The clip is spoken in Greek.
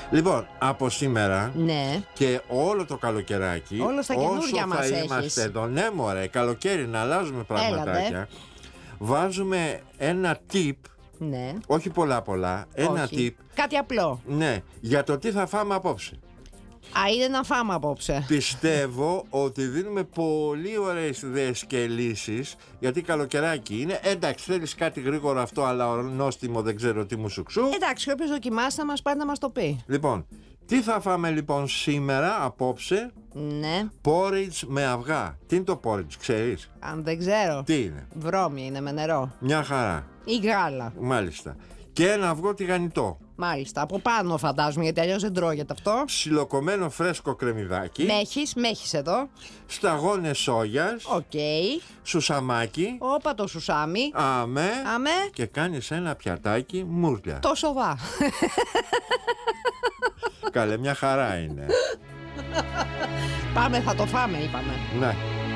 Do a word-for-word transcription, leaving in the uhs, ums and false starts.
Λοιπόν, από σήμερα Ναι. και όλο το καλοκαιράκι, Όλο στα καινούργια μας όσο θα έχεις. είμαστε εδώ, ναι μωρέ, καλοκαίρι να αλλάζουμε πραγματάκια, Έλατε. βάζουμε ένα tip, Ναι. όχι πολλά πολλά, ένα Όχι. tip, Κάτι απλό. ναι, για το τι θα φάμε απόψε. Α, είναι να φάμε απόψε. Πιστεύω ότι δίνουμε πολύ ωραίες ιδέες και λύσεις, γιατί καλοκαιράκι είναι. Εντάξει, θέλεις κάτι γρήγορο αυτό, αλλά νόστιμο δεν ξέρω τι μου σου ξού. Εντάξει, όποιος δοκιμάσει θα μας πάρει να μας το πει. Λοιπόν, τι θα φάμε λοιπόν σήμερα, απόψε? Ναι. Porridge με αυγά. Τι είναι το porridge, ξέρεις? Αν δεν ξέρω. Τι είναι? Βρώμη είναι με νερό. Μια χαρά. Ή γάλα. Μάλιστα. Και ένα αυγό τηγανιτό. Μάλιστα. Από πάνω φαντάζομαι, γιατί αλλιώς δεν τρώγεται αυτό. Ψιλοκομμένο φρέσκο κρεμμυδάκι. Μέχεις, μέχεις εδώ. Σταγόνες σόγιας. Οκ. Σουσαμάκι. Όπα το σουσάμι. Αμέ. Αμέ. Και κάνεις ένα πιατάκι μουρλια. Το σοβά. Καλέ, μια χαρά είναι. Πάμε, θα το φάμε, είπαμε. Ναι.